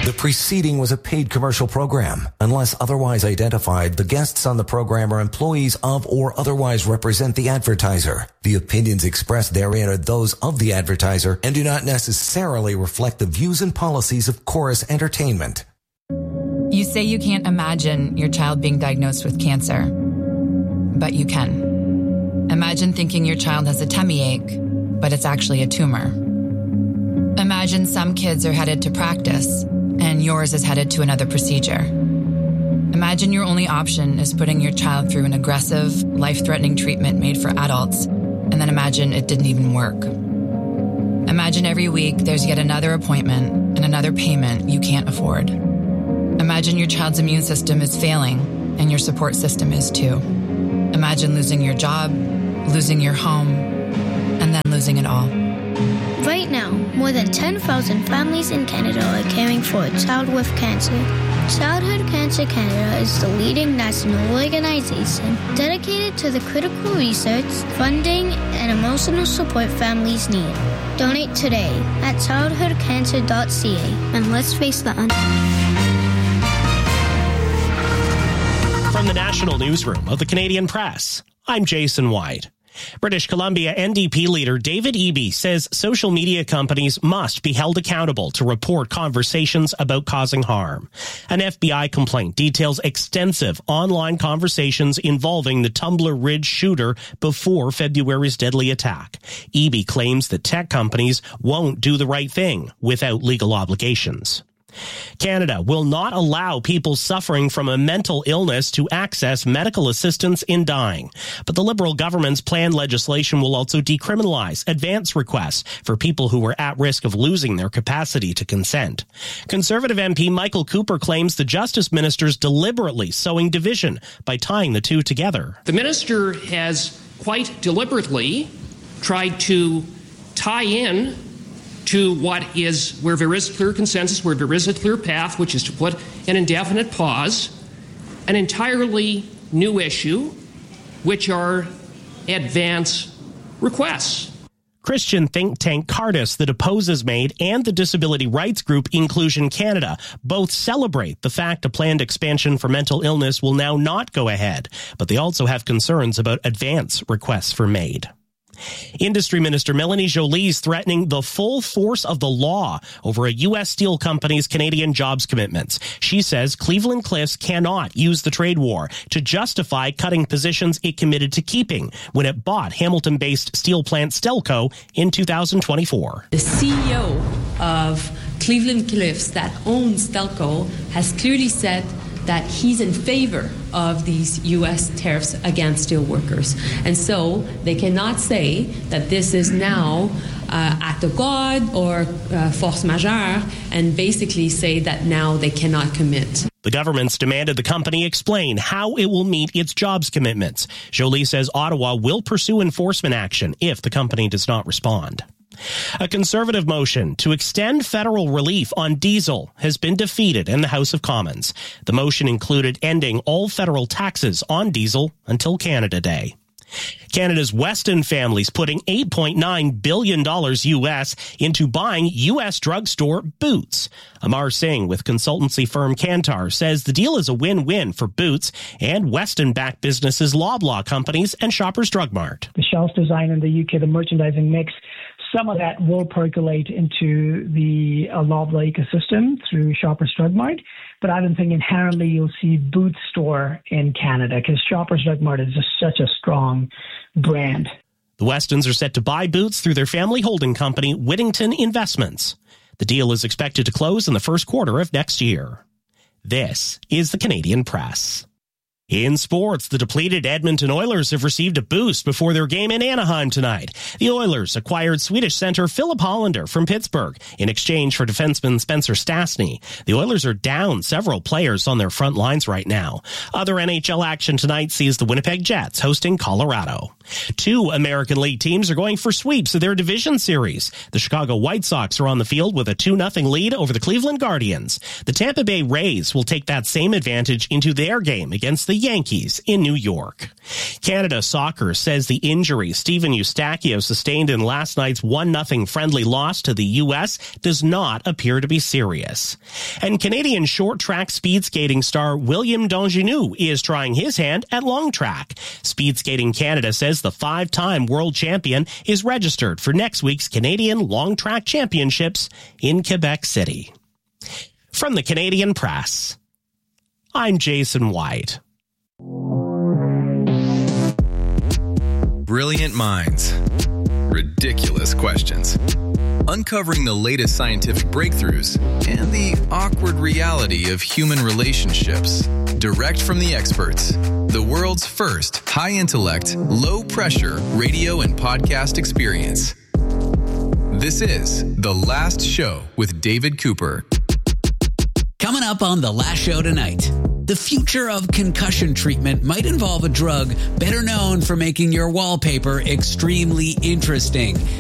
The preceding was a paid commercial program. Unless otherwise identified, the guests on the program are employees of or otherwise represent the advertiser. The opinions expressed therein are those of the advertiser and do not necessarily reflect the views and policies of Chorus Entertainment. You say you can't imagine your child being diagnosed with cancer, but you can. Imagine thinking your child has a tummy ache, but it's actually a tumor. Imagine some kids are headed to practice and yours is headed to another procedure. Imagine your only option is putting your child through an aggressive, life-threatening treatment made for adults, and then imagine it didn't even work. Imagine every week there's yet another appointment and another payment you can't afford. Imagine your child's immune system is failing and your support system is too. Imagine losing your job, losing your home, and then losing it all. Right now, more than 10,000 families in Canada are caring for a child with cancer. Childhood Cancer Canada is the leading national organization dedicated to the critical research, funding, and emotional support families need. Donate today at childhoodcancer.ca, and let's face the From the National Newsroom of the Canadian Press, I'm Jason White. British Columbia NDP leader David Eby says social media companies must be held accountable to report conversations about causing harm. An FBI complaint details extensive online conversations involving the Tumblr Ridge shooter before February's deadly attack. Eby claims that tech companies won't do the right thing without legal obligations. Canada will not allow people suffering from a mental illness to access medical assistance in dying. But the Liberal government's planned legislation will also decriminalize advance requests for people who are at risk of losing their capacity to consent. Conservative MP Michael Cooper claims the Justice Minister's deliberately sowing division by tying the two together. The Minister has quite deliberately tried to tie in to where there is clear consensus, where there is a clear path, which is to put an indefinite pause, an entirely new issue, which are advance requests. Christian think tank Cardis that opposes MAID and the disability rights group Inclusion Canada both celebrate the fact a planned expansion for mental illness will now not go ahead, but they also have concerns about advance requests for MAID. Industry Minister Melanie Joly is threatening the full force of the law over a U.S. steel company's Canadian jobs commitments. She says Cleveland-Cliffs cannot use the trade war to justify cutting positions it committed to keeping when it bought Hamilton-based steel plant Stelco in 2024. The CEO of Cleveland-Cliffs that owns Stelco has clearly said that he's in favor of these U.S. tariffs against steel workers. And so they cannot say that this is now act of God or force majeure and basically say that now they cannot commit. The government's demanded the company explain how it will meet its jobs commitments. Joly says Ottawa will pursue enforcement action if the company does not respond. A Conservative motion to extend federal relief on diesel has been defeated in the House of Commons. The motion included ending all federal taxes on diesel until Canada Day. Canada's Weston family's putting $8.9 billion U.S. into buying U.S. drugstore Boots. Amar Singh with consultancy firm Kantar says the deal is a win-win for Boots and Weston-backed businesses Loblaw Companies and Shoppers Drug Mart. The shelf design in the UK, the merchandising mix, some of that will percolate into the Loblaw ecosystem through Shoppers Drug Mart, but I don't think inherently you'll see Boots store in Canada because Shoppers Drug Mart is just such a strong brand. The Westons are set to buy Boots through their family holding company, Whittington Investments. The deal is expected to close in the first quarter of next year. This is the Canadian Press. In sports, the depleted Edmonton Oilers have received a boost before their game in Anaheim tonight. The Oilers acquired Swedish center Philip Hollander from Pittsburgh in exchange for defenseman Spencer Stastny. The Oilers are down several players on their front lines right now. Other NHL action tonight sees the Winnipeg Jets hosting Colorado. Two American League teams are going for sweeps of their division series. The Chicago White Sox are on the field with a 2-0 lead over the Cleveland Guardians. The Tampa Bay Rays will take that same advantage into their game against the Yankees in New York. Canada Soccer says the injury Steven Eustachio sustained in last night's 1-0 friendly loss to the U.S. does not appear to be serious. And Canadian short track speed skating star William Dongenou is trying his hand at long track. Speed Skating Canada says the 5-time world champion is registered for next week's Canadian Long Track Championships in Quebec City. From the Canadian Press, I'm Jason White. Brilliant minds. Ridiculous questions. Uncovering the latest scientific breakthroughs and the awkward reality of human relationships. Direct from the experts. The world's first high-intellect, low-pressure radio and podcast experience. This is The Last Show with David Cooper. Coming up on The Last Show tonight, the future of concussion treatment might involve a drug better known for making your wallpaper extremely interesting.